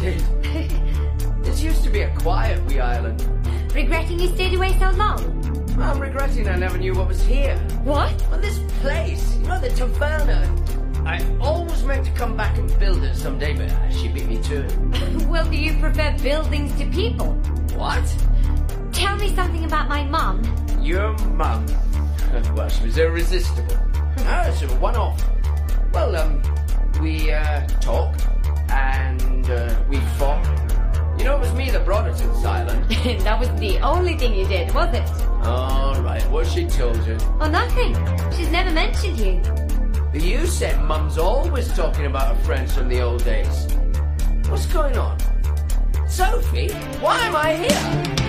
did. This used to be a quiet wee island. Regretting you stayed away so long? I'm regretting I never knew what was here. What? Well, this place, you know, the taverna. I always meant to come back and build it someday, but she beat me to it. Well, do you prefer buildings to people? What? Tell me something about my mum. Your mum? Well, she was irresistible. It's a one-off. Well, we talked and we fought. You know, it was me that brought her to this island. That was the only thing you did, was it? All right, what she told you? Oh, nothing. She's never mentioned you. You said Mum's always talking about her friends from the old days. What's going on? Sophie, why am I here?